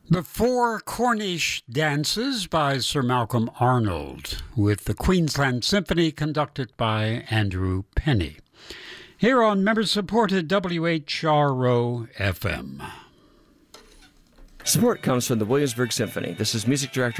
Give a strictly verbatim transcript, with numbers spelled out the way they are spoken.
The Four Cornish Dances by Sir Malcolm Arnold, with the Queensland Symphony conducted by Andrew Penny. Here on member-supported W H R O F M. Support comes from the Williamsburg Symphony. This is music director